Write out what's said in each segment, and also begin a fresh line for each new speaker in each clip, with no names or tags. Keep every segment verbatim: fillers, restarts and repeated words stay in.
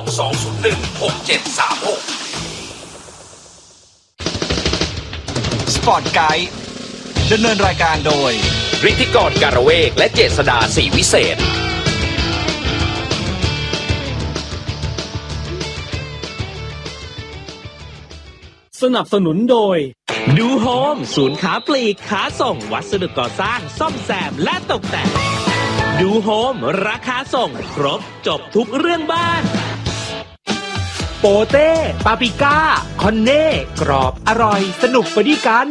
สองศูนย์หนึ่ง หกเจ็ดสามหก
สปอร์ตไกด์ดำเนินรายการโดย
ฤทธิกรการเวกและเจษฎาศรีวิเศษ
สนับสนุนโดย
ดูโฮมศูนย์ค้าปลีกค้าส่งวัสดุก่อสร้างซ่อมแซมและตกแต่งดูโฮมราคาส่งครบจบทุกเรื่องบ้านโปเต้ปาปริก้าคอนเน่กรอบอร่อยสนุกไปด้วยกัน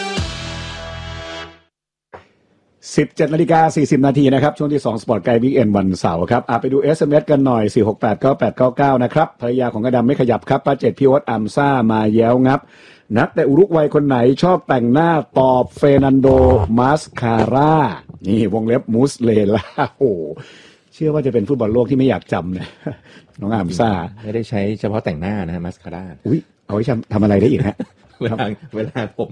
สิบเจ็ดนาฬิกาสี่สิบนาทีนะครับช่วงที่สองสปอร์ตไกด์วีคเอนด์วันเสาร์ครับอ่ะไปดู เอส เอ็ม เอส กันหน่อยสี่ หก แปด เก้า แปด เก้า เก้านะครับภรรยาของกระดำไม่ขยับครับป้าเจ็ดพี่โอ๊ตอัมซ่ามาแย้วงับนักแต่อุรุกวัยคนไหนชอบแต่งหน้าตอบเฟร์นันโดมาสคาร่านี่วงเล็บมูสเลล่าโอ้เชื่อว่าจะเป็นฟุตบอลโลกที่ไม่อยากจำเนี่ยน้องอัมซ่า
ไม่ได้ใช้เฉพาะแต่งหน้านะฮะมาสคาร่า
อุ้ยเอาไว้ทำอะไรได้อีกฮะ
เวลาเวลาผม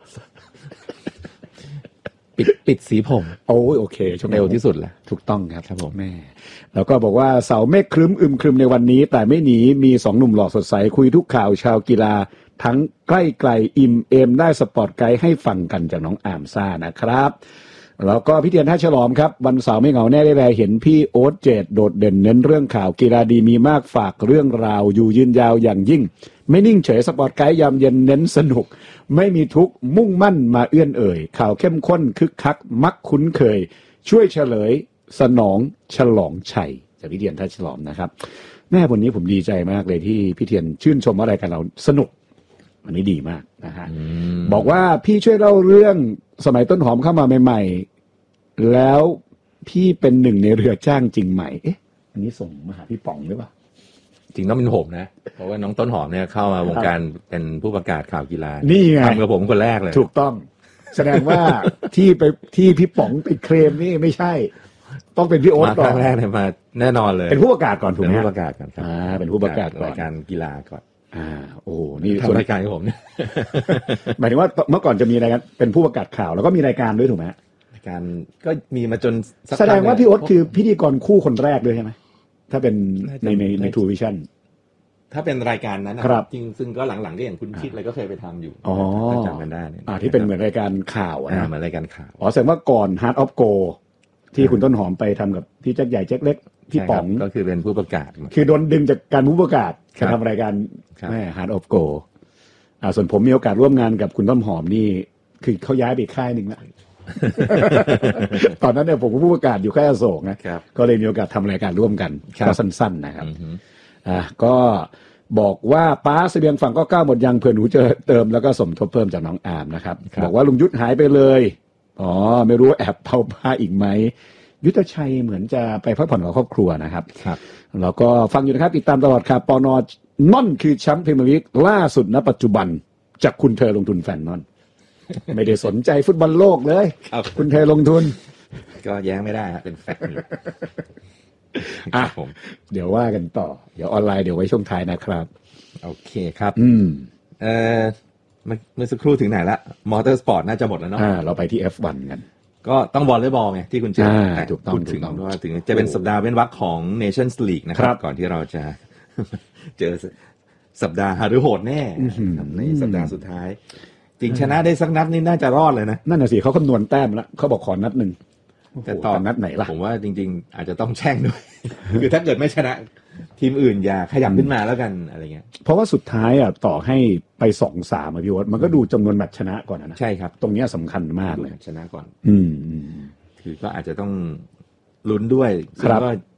ปิดปิดสีผม
โอ้ยโอเคช่วง
เร็วที่สุดแหละ
ถูกต้องครับครับผมแม่แล้วก็บอกว่าเสาเมฆครึ้มอึมครึมในวันนี้แต่ไม่หนีมีสองหนุ่มหล่อสดใสคุยทุกข่าวชาวกีฬาทั้งใกล้ไกลอิ่มเอมได้สปอร์ตไกด์ให้ฟังกันจากน้องอามซ่านะครับแล้วก็พี่เทียนท่าฉลอมครับวันเสาร์ไม่เหงาแน่ได้แลเห็นพี่โอ๊ตเจดโดดเด่นเน้นเรื่องข่าวกีฬาดีมีมากฝากเรื่องราวอยู่ยืนยาวอย่างยิ่งไม่นิ่งเฉยสปอร์ตไกด์ยามเย็นเน้นสนุกไม่มีทุกข์มุ่งมั่นมาเอื้อนเอ่ยข่าวเข้มข้นคึกคักมักคุ้นเคยช่วยเฉลยสนองฉลองชัยจากพี่เทียนท่าฉลอมนะครับแม่วันนี้ผมดีใจมากเลยที่พี่เทียนชื่นชมว่ารายการเราสนุกอันนี้ดีมากนะฮะบอกว่าพี่ช่วยเล่าเรื่องสมัยต้นหอมเข้ามาใหม่ๆแล้วพี่เป็นหนึ่งในเรือจ้างจริงไหมเอ๊ะอันนี้ส่งมาหาพี่ป๋องหรือเปล่า
จริงต้องเป็นผมนะเพราะว่าน้องต้นหอมเนี่ยเข้ามาวงการเป็นผู้ประกาศข่าวกีฬา
นี่ไง
ทำกับผมคนแรกเลย
ถูกต้องแสดงว่าที่ไปที่พี่ป๋องติดเคลมนี่ไม่ใช่ต้องเป็นพี่โอ๊ตก่อน
แรกเลยมาแน่นอนเลย
เป็นผู้ประกาศก่อนถูกไหม
เป็นผู้ประกาศก่อนครับ
อ่าเป็นผู้ประกาศ
รายการกีฬาก่อน
อ่าโอ้นี่
ส่วนรายการของผมเนี่ย
หมายถึงว่าเมื่อก่อนจะมีรายการเป็นผู้ประกาศข่าวแล้วก็มีรายการด้วยถูกไหม
รายการก็มีมาจน
แสดงว่าพี่โอ๊ตคือพิธีกรคู่คนแรกด้วยใช่ไหมถ้าเป็นในในในทูวิชั่น
ถ้าเป็นรายการนั้นนะครับจริงซึ่งก็หลังๆก็อย่างคุณคิดอะไรก็เคยไปทำอยู่
อ๋อ
จำกันได้เนี่ย
อ่าที่เป็นเหมือนรายการข่าว
อ่าเหมือนรายการข่าว
อ๋อแสดงว่าก่อน Heart of Go ที่คุณต้นหอมไปทำกับพี่แจ็คใหญ่แจ็คเล็กพี่ป๋อง
ก็คือเป็นผู้ประกาศ
คือโดนดึงจากการผู้ประกาศมาทำรายการแม่ Heart of Go อ่าส่วนผมมีโอกาสร่วมงานกับคุณต้นหอมนี่คือเขาย้ายไปค่ายหนึ่งแล้วตอนนั้นเนี่ยผมก็ผู้ประกาศอยู่ค่ายอโศกนะก็เลยมีโอกาสทำรายการร่วมกันก็สั้นๆนะครับอ่าก็บอกว่าป้าเสบียงฝั่งก็ก้าวหมดยังเผื่อหนูจะเติมแล้วก็สมทบเพิ่มจากน้องอามนะครับบอกว่าลุงยุทธหายไปเลยอ๋อไม่รู้แอบเผาผ้าอีกไหมยุทธชัยเหมือนจะไปพักผ่อนกับครอบครัวนะครับ
ครับ
แล้วก็ฟังอยู่นะครับติดตามตลอดค่ะปนนอนคือแชมป์พรีเมียร์ลีกล่าสุดณปัจจุบันจากคุณเธอลงทุนแฟนนอนไม่ได้สนใจฟุตบอลโลกเลยคุณเธอลงทุน
ก็แย้งไม่ได้ครับเป็นแฟกต์
อ่ะผมเดี๋ยวว่ากันต่อเดี๋ยวออนไลน์เดี๋ยวไว้ช่วงท้ายนะครับ
โอเคครับ
อืม
เอ่อเมื่อสักครู่ถึงไหนละมอเตอร์สปอร์ตน่าจะหมดแล้วเนาะ
อ่าเราไปที่ เอฟ วัน กัน
ก็ต้องวอลเลย์บอลไงที่คุณเจ
ถูกต้อง
พูดถึงว่าถึงจะเป็นสัปดาห์เว้นวรรคของ Nations League นะครับก่อนที่เราจะเจอสัปดาห์หฤโหดแน่ในสัปดาห์สุดท้ายจริงชนะได้สักนัดนี่น่าจะรอดเลยนะ
นั่นน่ะสิเขาคำนวณแต้มแล้วเขาบอกขอนัดหนึ่ง
แต่ตอน
นัดไหนล่ะ
ผมว่าจริงๆอาจจะต้องแช่งด้วยคือถ้าเกิดไม่ชนะทีมอื่นอย่าขยับขึ้นมาแล้วกันอะไรเงี้ย
เพราะว่าสุดท้ายอ่ะต่อให้ไป สองสาม อ่ะพี่โอ๊ตมันก็ดูจำนวนแมตช์ชนะก่อนนะ
ใช่ครับ
ตรงนี้สำคัญมากเลย
ชนะก่อน
อืม
คือก็อาจจะต้องลุ้นด้วยซึ่งก็